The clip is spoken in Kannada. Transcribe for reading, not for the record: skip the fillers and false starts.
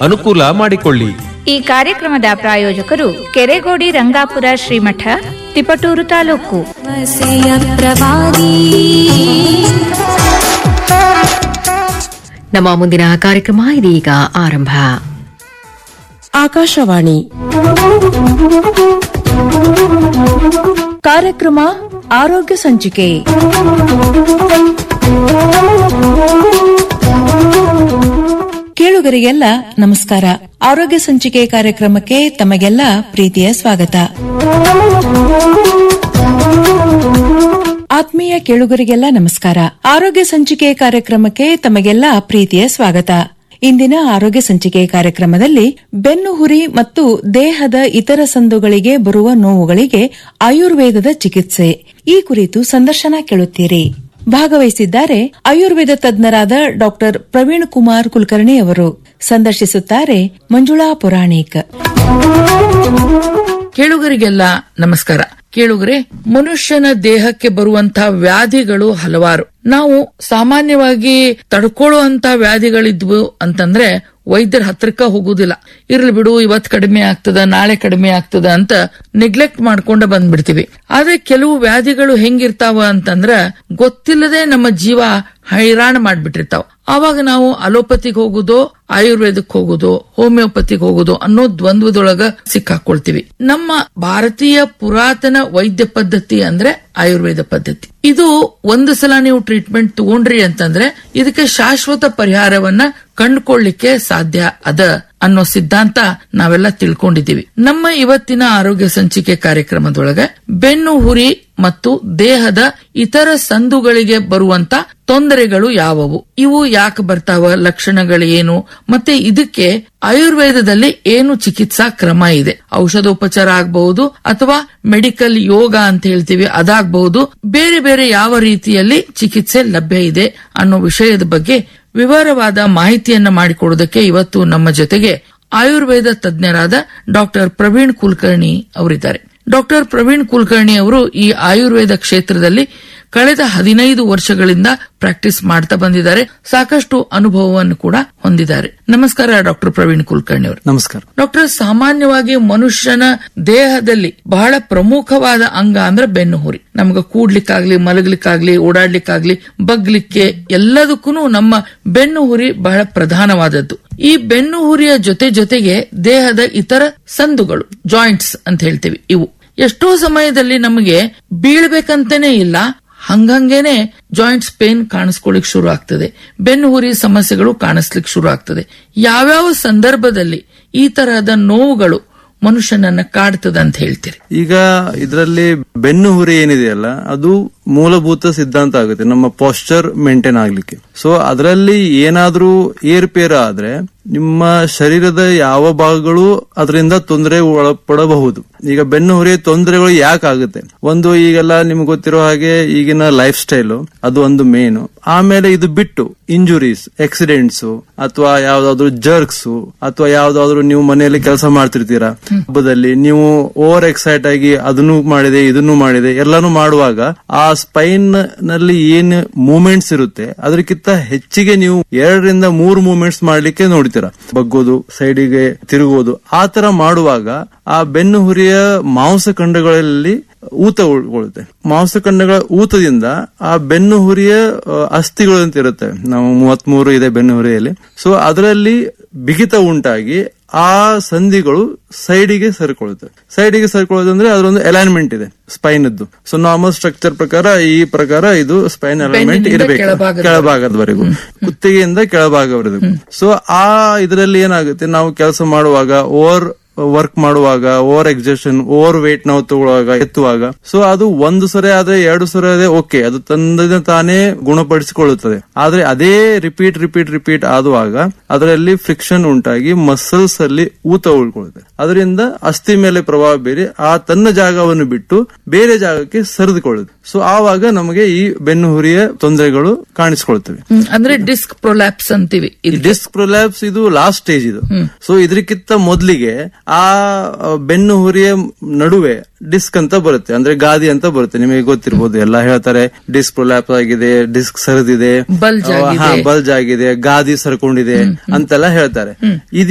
ಅನುಕೂಲ ಮಾಡಿಕೊಳ್ಳಿ. ಈ ಕಾರ್ಯಕ್ರಮದ ಪ್ರಾಯೋಜಕರು ಕೆರೆಗೋಡಿ ರಂಗಾಪುರ ಶ್ರೀಮಠ, ತಿಪಟೂರು ತಾಲೂಕು. ನಮ್ಮ ಮುಂದಿನ ಕಾರ್ಯಕ್ರಮ ಇದೀಗ ಆರಂಭ. ಆಕಾಶವಾಣಿ ಕಾರ್ಯಕ್ರಮ ಆರೋಗ್ಯ ಸಂಚಿಕೆ. ಕೇಳುಗರಿಗೆಲ್ಲ ನಮಸ್ಕಾರ. ಆರೋಗ್ಯ ಸಂಚಿಕೆ ಕಾರ್ಯಕ್ರಮಕ್ಕೆ ತಮಗೆಲ್ಲ ಪ್ರೀತಿಯ ಸ್ವಾಗತ. ಆತ್ಮೀಯ ಕೇಳುಗರಿಗೆಲ್ಲ ನಮಸ್ಕಾರ. ಆರೋಗ್ಯ ಸಂಚಿಕೆ ಕಾರ್ಯಕ್ರಮಕ್ಕೆ ತಮಗೆಲ್ಲ ಪ್ರೀತಿಯ ಸ್ವಾಗತ. ಇಂದಿನ ಆರೋಗ್ಯ ಸಂಚಿಕೆ ಕಾರ್ಯಕ್ರಮದಲ್ಲಿ ಬೆನ್ನು ಹುರಿ ಮತ್ತು ದೇಹದ ಇತರ ಸಂದುಗಳಿಗೆ ಬರುವ ನೋವುಗಳಿಗೆ ಆಯುರ್ವೇದದ ಚಿಕಿತ್ಸೆ, ಈ ಕುರಿತು ಸಂದರ್ಶನ ಕೇಳುತ್ತೀರಿ. ಭಾಗವಹಿಸಿದ್ದಾರೆ ಆಯುರ್ವೇದ ತಜ್ಞರಾದ ಡಾಕ್ಟರ್ ಪ್ರವೀಣ್ ಕುಮಾರ್ ಕುಲಕರ್ಣಿ ಅವರು. ಸಂದರ್ಶಿಸುತ್ತಾರೆ ಮಂಜುಳಾ ಪುರಾಣಿಕ್. ಕೇಳುಗರಿಗೆಲ್ಲ ನಮಸ್ಕಾರ. ಕೇಳುಗರೆ, ಮನುಷ್ಯನ ದೇಹಕ್ಕೆ ಬರುವಂತಹ ವ್ಯಾಧಿಗಳು ಹಲವಾರು. ನಾವು ಸಾಮಾನ್ಯವಾಗಿ ತಡ್ಕೊಳ್ಳುವಂತ ವ್ಯಾಧಿಗಳಿದ್ವು ಅಂತಂದ್ರೆ ವೈದ್ಯರ ಹತ್ರಕ್ಕ ಹೋಗುದಿಲ್ಲ. ಇರ್ಲಿ ಬಿಡು, ಇವತ್ ಕಡಿಮೆ ಆಗ್ತದ, ನಾಳೆ ಕಡಿಮೆ ಆಗ್ತದ ಅಂತ ನೆಗ್ಲೆಕ್ಟ್ ಮಾಡ್ಕೊಂಡ ಬಂದ್ಬಿಡ್ತೀವಿ. ಆದ್ರೆ ಕೆಲವು ವ್ಯಾಧಿಗಳು ಹೆಂಗಿರ್ತಾವ ಅಂತಂದ್ರ ಗೊತ್ತಿಲ್ಲದೆ ನಮ್ಮ ಜೀವ ಹೈರಾಣ ಮಾಡ್ಬಿಟ್ಟಿರ್ತಾವ. ಆವಾಗ ನಾವು ಅಲೋಪತಿಗೆ ಹೋಗುದೋ, ಆಯುರ್ವೇದಕ್ಕೆ ಹೋಗುದೋ, ಹೋಮಿಯೋಪತಿಗೆ ಹೋಗುದೋ ಅನ್ನೋ ದ್ವಂದ್ವದೊಳಗ ಸಿಕ್ಕಾಕೊಳ್ತೀವಿ. ನಮ್ಮ ಭಾರತೀಯ ಪುರಾತನ ವೈದ್ಯ ಪದ್ಧತಿ ಅಂದ್ರೆ ಆಯುರ್ವೇದ ಪದ್ಧತಿ. ಇದು ಒಂದು ಸಲ ನೀವು ಟ್ರೀಟ್ಮೆಂಟ್ ತಗೊಂಡ್ರಿ ಅಂತಂದ್ರೆ ಇದಕ್ಕೆ ಶಾಶ್ವತ ಪರಿಹಾರವನ್ನ ಕಂಡುಕೊಳ್ಳಿಕ್ಕೆ ಸಾಧ್ಯ ಅದ ಅನ್ನೋ ಸಿದ್ಧಾಂತ ನಾವೆಲ್ಲ ತಿಳ್ಕೊಂಡಿದ್ದೀವಿ. ನಮ್ಮ ಇವತ್ತಿನ ಆರೋಗ್ಯ ಸಂಚಿಕೆ ಕಾರ್ಯಕ್ರಮದೊಳಗೆ ಬೆನ್ನು ಹುರಿ ಮತ್ತು ದೇಹದ ಇತರ ಸಂದುಗಳಿಗೆ ಬರುವಂತ ತೊಂದರೆಗಳು ಯಾವುವು, ಇವು ಯಾಕೆ ಬರ್ತಾವ, ಲಕ್ಷಣಗಳು ಏನು, ಮತ್ತೆ ಇದಕ್ಕೆ ಆಯುರ್ವೇದದಲ್ಲಿ ಏನು ಚಿಕಿತ್ಸಾ ಕ್ರಮ ಇದೆ. ಔಷಧೋಪಚಾರ ಆಗಬಹುದು ಅಥವಾ ಮೆಡಿಕಲ್ ಯೋಗ ಅಂತ ಹೇಳ್ತೀವಿ, ಅದಾಗಬಹುದು. ಬೇರೆ ಬೇರೆ ಯಾವ ರೀತಿಯಲ್ಲಿ ಚಿಕಿತ್ಸೆ ಲಭ್ಯ ಇದೆ ಅನ್ನೋ ವಿಷಯದ ಬಗ್ಗೆ ವಿವರವಾದ ಮಾಹಿತಿಯನ್ನ ಮಾಡಿಕೊಡೋದಕ್ಕೆ ಇವತ್ತು ನಮ್ಮ ಜೊತೆಗೆ ಆಯುರ್ವೇದ ತಜ್ಞರಾದ ಡಾಕ್ಟರ್ ಪ್ರವೀಣ್ ಕುಲಕರ್ಣಿ ಅವರಿದ್ದಾರೆ. ಡಾಕ್ಟರ್ ಪ್ರವೀಣ್ ಕುಲಕರ್ಣಿ ಅವರು ಈ ಆಯುರ್ವೇದ ಕ್ಷೇತ್ರದಲ್ಲಿ ಕಳೆದ 15 ವರ್ಷಗಳಿಂದ ಪ್ರಾಕ್ಟೀಸ್ ಮಾಡ್ತಾ ಬಂದಿದ್ದಾರೆ. ಸಾಕಷ್ಟು ಅನುಭವವನ್ನು ಕೂಡ ಹೊಂದಿದ್ದಾರೆ. ನಮಸ್ಕಾರ ಡಾಕ್ಟರ್ ಪ್ರವೀಣ್ ಕುಲಕರ್ಣಿ ಅವರು. ನಮಸ್ಕಾರ ಡಾಕ್ಟರ್, ಸಾಮಾನ್ಯವಾಗಿ ಮನುಷ್ಯನ ದೇಹದಲ್ಲಿ ಬಹಳ ಪ್ರಮುಖವಾದ ಅಂಗ ಅಂದ್ರೆ ಬೆನ್ನು ಹುರಿ. ನಮ್ಗೆ ಕೂಡ್ಲಿಕ್ಕಾಗ್ಲಿ, ಮಲಗ್ಲಿಕ್ಕಾಗ್ಲಿ, ಓಡಾಡ್ಲಿಕ್ಕಾಗ್ಲಿ, ಬಗ್ಲಿಕ್ಕೆ ಎಲ್ಲದಕ್ಕೂ ನಮ್ಮ ಬೆನ್ನು ಹುರಿ ಬಹಳ ಪ್ರಧಾನವಾದದ್ದು. ಈ ಬೆನ್ನು ಹುರಿಯ ಜೊತೆಗೆ ದೇಹದ ಇತರ ಸಂದುಗಳು, ಜಾಯಿಂಟ್ಸ್ ಅಂತ ಹೇಳ್ತೀವಿ, ಇವು ಎಷ್ಟೋ ಸಮಯದಲ್ಲಿ ನಮಗೆ ಬೀಳ್ಬೇಕಂತಾನೆ ಇಲ್ಲ, ಹಂಗಂಗೇನೆ ಜಾಯಿಂಟ್ಸ್ ಪೇನ್ ಕಾಣಿಸ್ಕೊಳ್ಳಿಕ್ ಶುರು ಆಗ್ತದೆ, ಬೆನ್ನು ಹುರಿ ಸಮಸ್ಯೆಗಳು ಕಾಣಿಸ್ಲಿಕ್ಕೆ ಶುರು ಆಗ್ತದೆ. ಯಾವ್ಯಾವ ಸಂದರ್ಭದಲ್ಲಿ ಈ ತರಹದ ನೋವುಗಳು ಮನುಷ್ಯನನ್ನ ಕಾಡ್ತದ ಅಂತ ಹೇಳ್ತೀರಿ? ಈಗ ಇದರಲ್ಲಿ ಬೆನ್ನು ಹುರಿ ಏನಿದೆಯಲ್ಲ, ಅದು ಮೂಲಭೂತ ಸಿದ್ಧಾಂತ ಆಗುತ್ತೆ ನಮ್ಮ ಪಾಸ್ಚರ್ ಮೇಂಟೈನ್ ಆಗ್ಲಿಕ್ಕೆ. ಸೊ ಅದರಲ್ಲಿ ಏನಾದ್ರೂ ಏರ್ಪೇರ ಆದ್ರೆ ನಿಮ್ಮ ಶರೀರದ ಯಾವ ಭಾಗಗಳು ಅದರಿಂದ ತೊಂದರೆ ಒಳಪಡಬಹುದು. ಈಗ ಬೆನ್ನು ಹುರಿಯ ತೊಂದರೆಗಳು ಯಾಕಾಗುತ್ತೆ? ಒಂದು, ಈಗೆಲ್ಲ ನಿಮ್ಗೆ ಗೊತ್ತಿರೋ ಹಾಗೆ ಈಗಿನ ಲೈಫ್ ಸ್ಟೈಲು ಅದು ಒಂದು ಮೇನ್. ಆಮೇಲೆ ಇದು ಬಿಟ್ಟು ಇಂಜುರೀಸ್, ಆಕ್ಸಿಡೆಂಟ್ಸ್, ಅಥವಾ ಯಾವ್ದಾದ್ರು ಜರ್ಕ್ಸ್, ಅಥವಾ ಯಾವ್ದಾದ್ರು ನೀವು ಮನೆಯಲ್ಲಿ ಕೆಲಸ ಮಾಡ್ತಿರ್ತೀರಾ, ಹಬ್ಬದಲ್ಲಿ ನೀವು ಓವರ್ ಎಕ್ಸೈಟ್ ಆಗಿ ಅದನ್ನು ಮಾಡಿದೆ ಇದನ್ನು ಮಾಡಿದೆ ಎಲ್ಲಾನು ಮಾಡುವಾಗ ಆ ಸ್ಪೈನ್ ನಲ್ಲಿ ಏನ್ ಮೂವ್ಮೆಂಟ್ಸ್ ಇರುತ್ತೆ ಅದಕ್ಕಿಂತ ಹೆಚ್ಚಿಗೆ ನೀವು 2 ರಿಂದ 3 ಮೂವ್ಮೆಂಟ್ಸ್ ಮಾಡ್ಲಿಕ್ಕೆ ನೋಡ್ತೀರಾ. ಬಗ್ಗೋದು, ಸೈಡಿಗೆ ತಿರುಗೋದು, ಆ ತರ ಮಾಡುವಾಗ ಆ ಬೆನ್ನು ಹುರಿಯ ಮಾಂಸಖಂಡಗಳಲ್ಲಿ ಊತ ಉಳ್ಕೊಳ್ಳುತ್ತೆ. ಮಾಂಸಖಂಡಗಳ ಊತದಿಂದ ಆ ಬೆನ್ನು ಹುರಿಯ ಅಸ್ಥಿಗಳು ಅಂತ ಇರುತ್ತೆ, ನಾವು 33 ಇದೆ ಬೆನ್ನು ಹುರಿಯಲ್ಲಿ. ಸೊ ಅದರಲ್ಲಿ ಬಿಗಿತ ಉಂಟಾಗಿ ಆ ಸಂಧಿಗಳು ಸೈಡಿಗೆ ಸೇರ್ಕೊಳ್ಳುತ್ತೆ. ಸೈಡಿಗೆ ಸೇರ್ಕೊಳ್ಳೋದಂದ್ರೆ ಅದರೊಂದು ಅಲೈನ್ಮೆಂಟ್ ಇದೆ ಸ್ಪೈನ್ ಅದ್ದು. ಸೊ ನಾರ್ಮಲ್ ಸ್ಟ್ರಕ್ಚರ್ ಪ್ರಕಾರ ಈ ಪ್ರಕಾರ ಇದು ಸ್ಪೈನ್ ಅಲೈನ್ಮೆಂಟ್ ಇರಬೇಕು ಕೆಳಭಾಗದವರೆಗೂ, ಕುತ್ತಿಗೆಯಿಂದ ಕೆಳಭಾಗವರೆಗೂ. ಸೊ ಆ ಇದರಲ್ಲಿ ಏನಾಗುತ್ತೆ, ನಾವು ಕೆಲಸ ಮಾಡುವಾಗ, ವರ್ಕ್ ಮಾಡುವಾಗ, ಓವರ್ ಎಕ್ಸರ್ಷನ್, ಓವರ್ ವೇಟ್ ನಾವು ತಗೊಳ್ಳುವಾಗ, ಎತ್ತುವಾಗ, ಸೊ ಅದು 1 ಸರಿ ಆದ್ರೆ 2 ಸರಿ ಆದ್ರೆ ಓಕೆ, ಅದು ತಂದ ತಾನೇ ಗುಣಪಡಿಸಿಕೊಳ್ಳುತ್ತದೆ. ಆದ್ರೆ ಅದೇ ರಿಪೀಟ್ ಆದುವಾಗ ಅದರಲ್ಲಿ ಫ್ರಿಕ್ಷನ್ ಉಂಟಾಗಿ ಮಸಲ್ಸ್ ಅಲ್ಲಿ ಊತ ಉಳ್ಕೊಳ್ಳುತ್ತೆ. ಅದರಿಂದ ಅಸ್ಥಿ ಮೇಲೆ ಪ್ರಭಾವ ಬೀರಿ ಆ ತನ್ನ ಜಾಗವನ್ನು ಬಿಟ್ಟು ಬೇರೆ ಜಾಗಕ್ಕೆ ಸರಿದುಕೊಳ್ಳುತ್ತೆ. ಸೊ ಆವಾಗ ನಮಗೆ ಈ ಬೆನ್ನು ಹುರಿಯ ತೊಂದರೆಗಳು ಕಾಣಿಸಿಕೊಳ್ತವೆ. ಅಂದ್ರೆ ಡಿಸ್ಕ್ ಪ್ರೊಲ್ಯಾಪ್ಸ್ ಅಂತೀವಿ. ಡಿಸ್ಕ್ ಪ್ರೊಲ್ಯಾಪ್ಸ್ ಇದು ಲಾಸ್ಟ್ ಸ್ಟೇಜ್ ಇದು. ಸೊ ಇದಕ್ಕಿಂತ ಮೊದಲಿಗೆ ಆ ಬೆನ್ನು ಹುರಿಯ ನಡುವೆ ಡಿಸ್ಕ್ ಅಂತ ಬರುತ್ತೆ, ಅಂದ್ರೆ ಗಾದಿ ಅಂತ ಬರುತ್ತೆ. ನಿಮಗೆ ಗೊತ್ತಿರಬಹುದು, ಎಲ್ಲ ಹೇಳ್ತಾರೆ ಡಿಸ್ಕ್ ಪ್ರೊಲ್ಯಾಪ್ಸ್ ಆಗಿದೆ, ಡಿಸ್ಕ್ ಸರಿದಿದೆ, ಬಲ್ಜ್ ಆಗಿದೆ, ಗಾದಿ ಸರ್ಕೊಂಡಿದೆ ಅಂತೆಲ್ಲ ಹೇಳ್ತಾರೆ. ಇದು